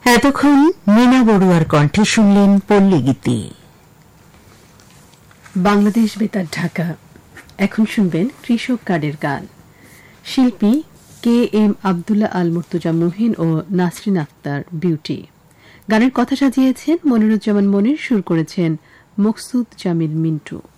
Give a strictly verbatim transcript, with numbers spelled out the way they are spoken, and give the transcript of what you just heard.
এতক্ষণ মীনা বড়ুয়ার কণ্ঠে শুনলেন পল্লীগীতি। বাংলাদেশ বেতার ঢাকা। এখন শুনবেন কৃষক কার্ডের গান। শিল্পী কে এম আব্দুল্লাহ আল মুর্তজা মুহিন ও নাসরিন আক্তার বিউটি। গানের কথা সাজিয়েছেন মনিরুজ্জামান মনির, সুর করেছেন মকসুদ জামিল মিন্টু।